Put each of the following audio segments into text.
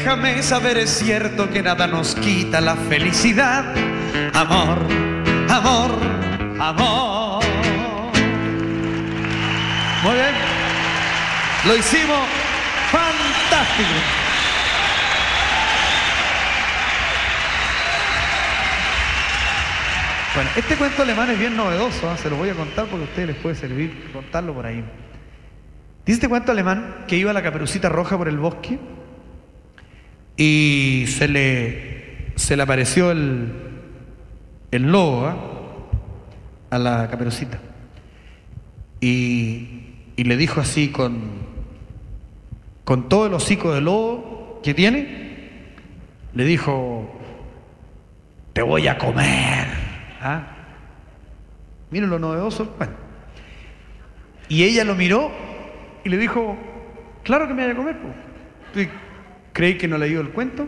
déjame saber, es cierto que nada nos quita la felicidad. Amor, amor, amor. Muy bien. Lo hicimos fantástico. Bueno, este cuento alemán es bien novedoso, ¿eh? Se lo voy a contar porque a ustedes les puede servir contarlo por ahí. Dice este cuento alemán que iba la Caperucita Roja por el bosque y se le apareció el lobo, ¿eh? A la Caperucita y le dijo así con todo el hocico de lobo que tiene, le dijo: te voy a comer. ¿Ah? Miren lo novedoso. Bueno. Y ella lo miró y le dijo: claro que me vaya a comer. ¿Tú creí que no leí el cuento?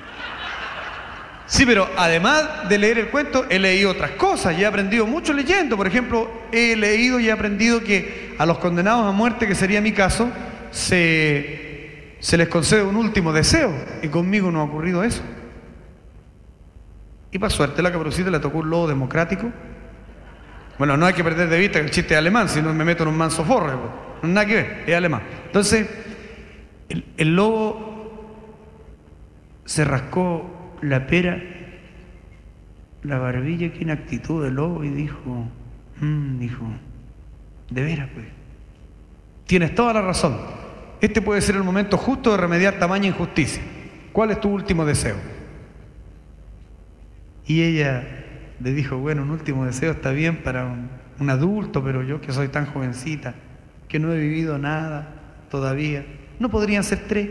Sí, pero además de leer el cuento, he leído otras cosas y he aprendido mucho leyendo. Por ejemplo, he leído y he aprendido que a los condenados a muerte, que sería mi caso, se les concede un último deseo. Y conmigo no ha ocurrido eso. Y para suerte la Caperucita le tocó un lobo democrático. Bueno, no hay que perder de vista que el chiste es alemán, si no me meto en un manso forre, no nada que ver, es alemán. Entonces, el lobo se rascó la pera, la barbilla, qué inactitud del lobo, y dijo, de veras, pues, tienes toda la razón. Este puede ser el momento justo de remediar tamaña injusticia. ¿Cuál es tu último deseo? Y ella le dijo: bueno, un último deseo está bien para un adulto, pero yo que soy tan jovencita, que no he vivido nada todavía, ¿no podrían ser 3?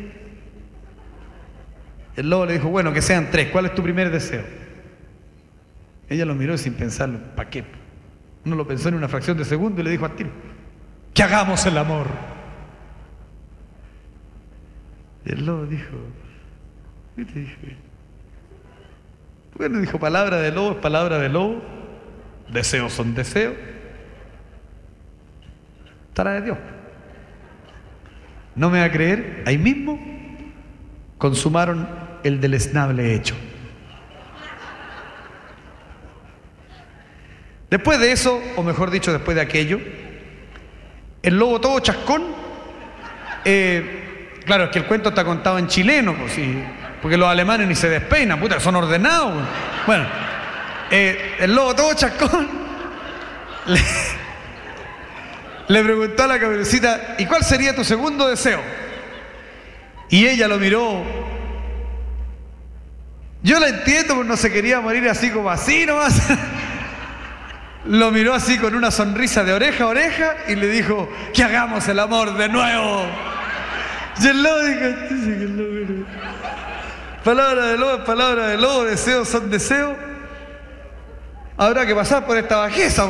El lobo le dijo: bueno, que sean 3, ¿cuál es tu primer deseo? Ella lo miró sin pensarlo. ¿Para qué? Uno lo pensó en una fracción de segundo y le dijo al tiro: que hagamos el amor. Y el lobo dijo: ¿qué te dije? Bueno, dijo: palabra de lobo es palabra de lobo, deseos son deseos, estará de Dios. ¿No me va a creer? Ahí mismo consumaron el deleznable hecho. Después de eso, o mejor dicho, después de aquello, el lobo todo chascón, claro, es que el cuento está contado en chileno, pues sí. Porque los alemanes ni se despeinan, puta, son ordenados. Bueno, el lobo todo chascón le preguntó a la Caperucita: ¿y cuál sería tu segundo deseo? Y ella lo miró. Yo la entiendo, porque no se quería morir así como así nomás. Lo miró así con una sonrisa de oreja a oreja y le dijo: que hagamos el amor de nuevo. Y el lobo dijo: palabra de lobo es palabra de lobo, deseos son deseos. Habrá que pasar por esta bajeza.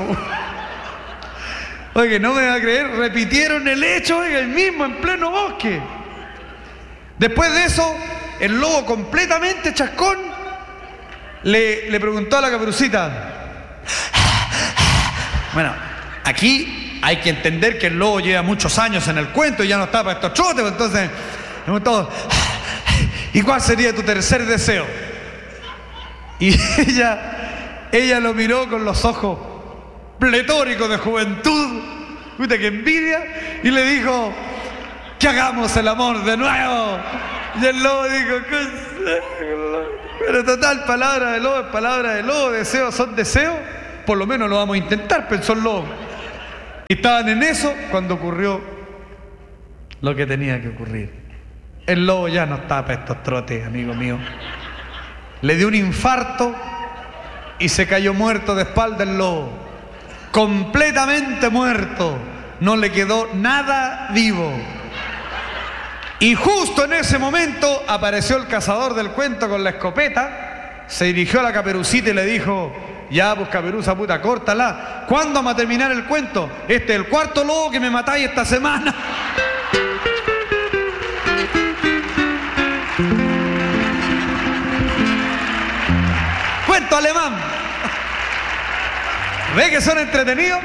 Oye, no me va a creer, repitieron el hecho, oiga, el mismo, en pleno bosque. Después de eso, el lobo completamente chascón le preguntó a la Caperucita. Bueno, aquí hay que entender que el lobo lleva muchos años en el cuento y ya no está para estos trotes, entonces le preguntó: ¿y cuál sería tu tercer deseo? Y ella lo miró con los ojos pletóricos de juventud, puta que envidia, y le dijo: que hagamos el amor de nuevo. Y el lobo dijo: pero total, palabra de lobo es palabra de lobo, deseos son deseos, por lo menos lo vamos a intentar, pensó el lobo. Y estaban en eso cuando ocurrió lo que tenía que ocurrir. El lobo ya no estaba para estos trotes, amigo mío. Le dio un infarto y se cayó muerto de espalda el lobo. Completamente muerto. No le quedó nada vivo. Y justo en ese momento apareció el cazador del cuento con la escopeta, se dirigió a la Caperucita y le dijo: ya, pues, Caperuza, puta, córtala. ¿Cuándo vamos a terminar el cuento? Este es el cuarto lobo que me matáis esta semana. Cuento alemán. ¿Ve que son entretenidos?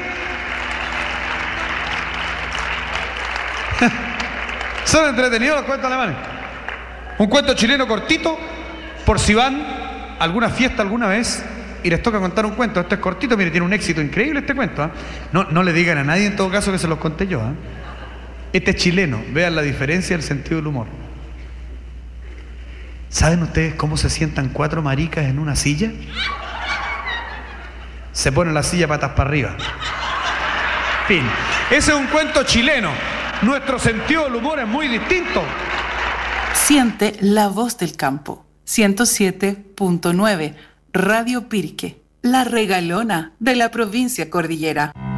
¿Son entretenidos los cuentos alemanes? Un cuento chileno cortito, por si van a alguna fiesta alguna vez y les toca contar un cuento. Este es cortito, mire, tiene un éxito increíble este cuento, ¿eh? No le digan a nadie en todo caso que se los conté yo, ¿eh? Este es chileno, vean la diferencia del sentido del humor. ¿Saben ustedes cómo se sientan 4 maricas en una silla? Se ponen la silla patas para arriba. Fin. Ese es un cuento chileno. Nuestro sentido del humor es muy distinto. Siente la voz del campo. 107.9 Radio Pirque, la regalona de la provincia cordillera.